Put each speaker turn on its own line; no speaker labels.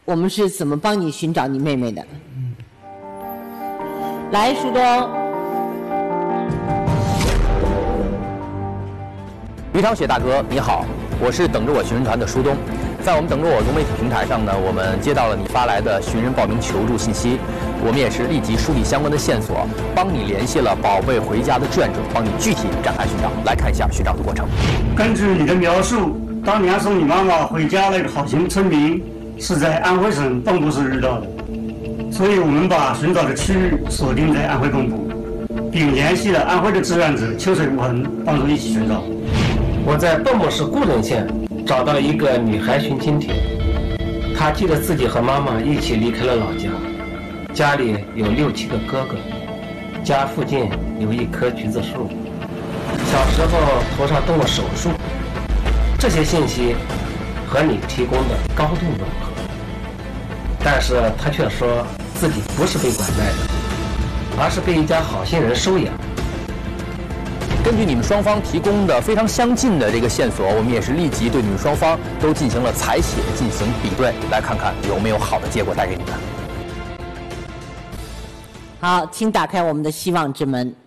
我们是怎么帮你寻找你妹妹的。来，苏东。
于长雪大哥你好，我是等着我寻人团的舒东。在我们等着我融媒体平台上呢，我们接到了你发来的寻人报名求助信息，我们也是立即梳理相关的线索，帮你联系了宝贝回家的志愿者，帮你具体展开寻找。来看一下寻找的过程。
根据你的描述，当年送你妈妈回家那个好心村民是在安徽省蚌埠市遇到的，所以我们把寻找的区域锁定在安徽蚌埠，并联系了安徽的志愿者秋水无痕，帮助一起寻找。
我在蚌埠市固镇县找到一个女孩寻亲帖，她记得自己和妈妈一起离开了老家，家里有6、7个哥哥，家附近有一棵橘子树，小时候头上动过手术。这些信息和你提供的高度吻合，但是她却说自己不是被拐卖的，而是被一家好心人收养。
根据你们双方提供的非常相近的这个线索，我们也是立即对你们双方都进行了采血进行比对，来看看有没有好的结果带给你们。
好，请打开我们的希望之门。